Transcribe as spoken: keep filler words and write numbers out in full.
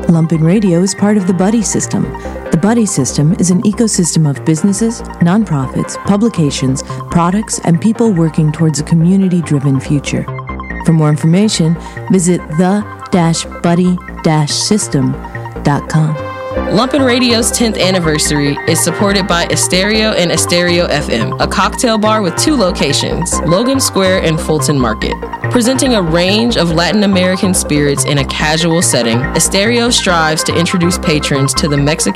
Lumpen Radio is part of the Buddy System. The Buddy System is an ecosystem of businesses, nonprofits, publications, products, and people working towards a community-driven future. For more information, visit the buddy system dot com. Lumpen Radio's tenth anniversary is supported by Estereo and Estereo F M, a cocktail bar with two locations, Logan Square and Fulton Market. Presenting a range of Latin American spirits in a casual setting, Estereo strives to introduce patrons to the Mexican